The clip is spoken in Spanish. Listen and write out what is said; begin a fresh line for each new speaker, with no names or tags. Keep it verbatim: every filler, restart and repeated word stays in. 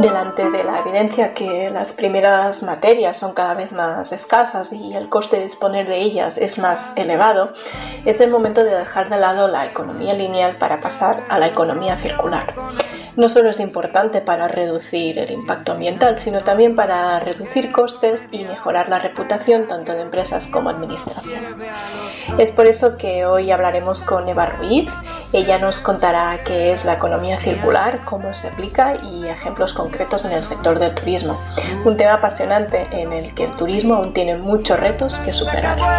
Delante de la evidencia que las primeras materias son cada vez más escasas y el coste de disponer de ellas es más elevado, es el momento de dejar de lado la economía lineal para pasar a la economía circular. No solo es importante para reducir el impacto ambiental, sino también para reducir costes y mejorar la reputación tanto de empresas como administración. Es por eso que hoy hablaremos con Eva Ruiz. Ella nos contará qué es la economía circular, cómo se aplica y ejemplos concretos en el sector del turismo. Un tema apasionante en el que el turismo aún tiene muchos retos que superar.